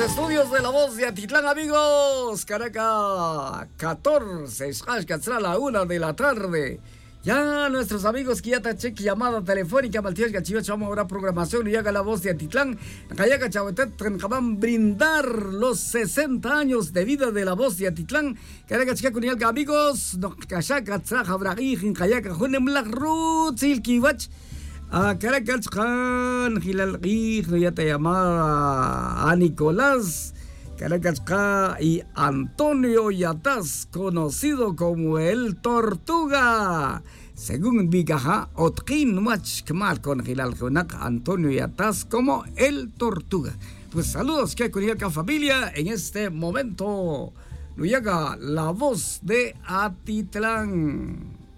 estudios de La Voz de Atitlán, amigos. Caracas, 14, será la 1 de la tarde. Ya nuestros amigos que ya te cheque llamada telefónica, Maltías Gachiva, vamos ahora programación y llega La Voz de Atitlán. Cayaca Chahuetet, van brindar los 60 años de vida de La Voz de Atitlán. Caracas Chacunialca, amigos. No Cayaca Traja Bragijin, Cayaca Junem la Rut, Silkiwach. Caracas Khan, Gilal ya te llamaba a Nicolás. Caracas y Antonio Yatás, conocido como el Tortuga. Según Bigaja, Otkin Mach Kmal con Gilal Antonio Yatás como el Tortuga. Pues saludos que con familia en este momento. Nos llega La Voz de Atitlán.